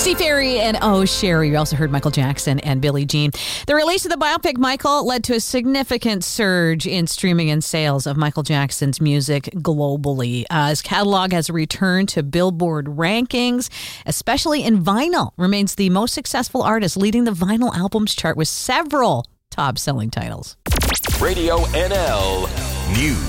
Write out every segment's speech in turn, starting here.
Steve Ferry and Oh Sherry. You also heard Michael Jackson and Billie Jean. The release of the biopic Michael led to a significant surge in streaming and sales of Michael Jackson's music globally. His catalog has returned to Billboard rankings, especially in vinyl. Remains the most successful artist, leading the vinyl albums chart with several top-selling titles. Radio NL News.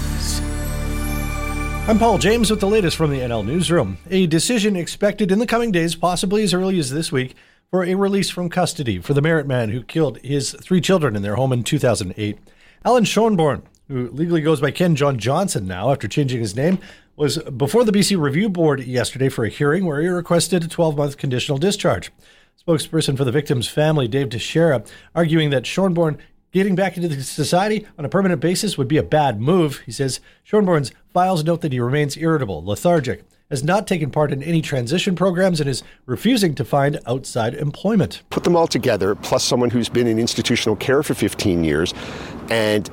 I'm Paul James with the latest from the NL Newsroom. A decision expected in the coming days, possibly as early as this week, for a release from custody for the Merritt man who killed his 3 children in their home in 2008. Alan Schoenborn, who legally goes by Ken John Johnson now after changing his name, was before the BC Review Board yesterday for a hearing where he requested a 12-month conditional discharge. Spokesperson for the victim's family, Dave Teixeira, arguing that Schoenborn getting back into the society on a permanent basis would be a bad move. He says Schoenborn's files note that he remains irritable, lethargic, has not taken part in any transition programs, and is refusing to find outside employment. Put them all together, plus someone who's been in institutional care for 15 years and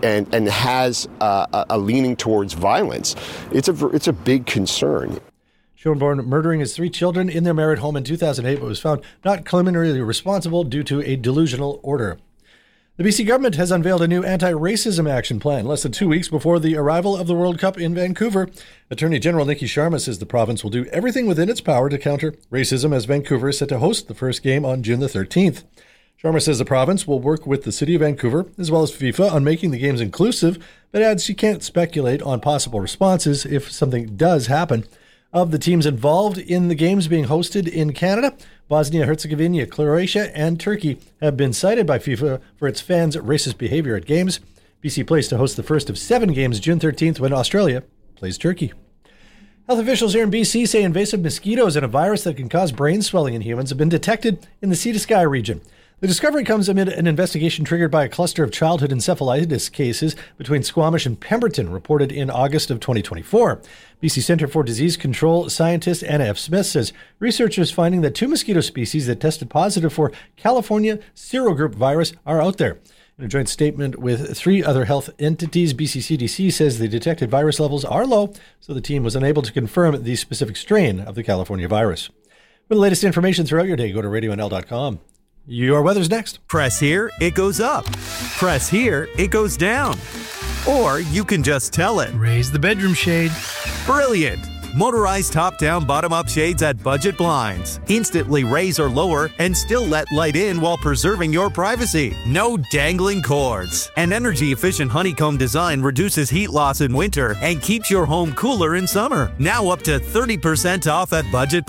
has a leaning towards violence, it's a big concern. Schoenborn murdering his 3 children in their Merritt home in 2008, but was found not criminally responsible due to a delusional order. The BC government has unveiled a new anti-racism action plan less than 2 weeks before the arrival of the World Cup in Vancouver. Attorney General Nikki Sharma says the province will do everything within its power to counter racism as Vancouver is set to host the first game on June the 13th. Sharma says the province will work with the City of Vancouver as well as FIFA on making the games inclusive, but adds she can't speculate on possible responses if something does happen. Of the teams involved in the games being hosted in Canada, Bosnia-Herzegovina, Croatia, and Turkey have been cited by FIFA for its fans' racist behavior at games. BC plays to host the first of 7 games June 13th when Australia plays Turkey. Health officials here in BC say invasive mosquitoes and a virus that can cause brain swelling in humans have been detected in the Sea to Sky region. The discovery comes amid an investigation triggered by a cluster of childhood encephalitis cases between Squamish and Pemberton reported in August of 2024. BC Centre for Disease Control scientist Anna F. Smith says researchers finding that 2 mosquito species that tested positive for California serogroup virus are out there. In a joint statement with 3 other health entities, BC CDC says the detected virus levels are low, so the team was unable to confirm the specific strain of the California virus. For the latest information throughout your day, go to radionl.com. Your weather's next. Press here, it goes up. Press here, it goes down. Or you can just tell it. Raise the bedroom shade. Brilliant! Motorized top-down, bottom-up shades at Budget Blinds. Instantly raise or lower and still let light in while preserving your privacy. No dangling cords. An energy-efficient honeycomb design reduces heat loss in winter and keeps your home cooler in summer. Now up to 30% off at Budget